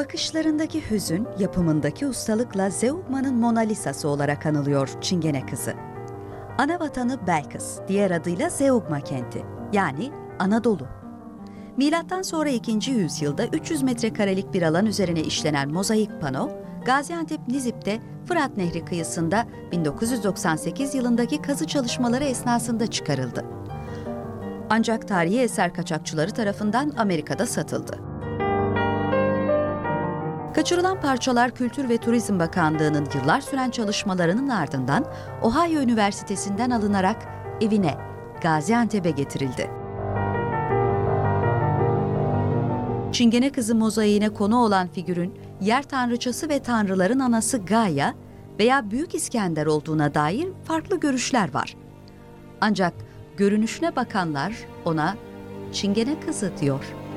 Bakışlarındaki hüzün, yapımındaki ustalıkla Zeugma'nın Mona Lisa'sı olarak anılıyor Çingene Kızı. Ana vatanı Belkıs, diğer adıyla Zeugma kenti, yani Anadolu. Milattan sonra 2. yüzyılda 300 metrekarelik bir alan üzerine işlenen mozaik pano, Gaziantep Nizip'te Fırat Nehri kıyısında 1998 yılındaki kazı çalışmaları esnasında çıkarıldı. Ancak tarihi eser kaçakçıları tarafından Amerika'da satıldı. Kaçırılan parçalar Kültür ve Turizm Bakanlığı'nın yıllar süren çalışmalarının ardından Ohio Üniversitesi'nden alınarak evine, Gaziantep'e getirildi. Çingene Kızı mozaiğine konu olan figürün yer tanrıçası ve tanrıların anası Gaia veya Büyük İskender olduğuna dair farklı görüşler var. Ancak görünüşüne bakanlar ona Çingene Kızı diyor.